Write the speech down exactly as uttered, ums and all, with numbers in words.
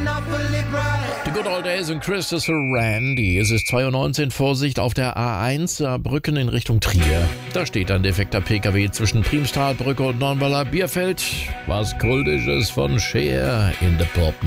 The Good Old Days und Christopher Randy. Es ist zwei Uhr neunzehn, Vorsicht auf der A eins Saarbrücken in Richtung Trier. Da steht ein defekter P K W zwischen Priemstalbrücke und Nonnweiler Bierfeld. Was Kultisches von Cher in the Pop.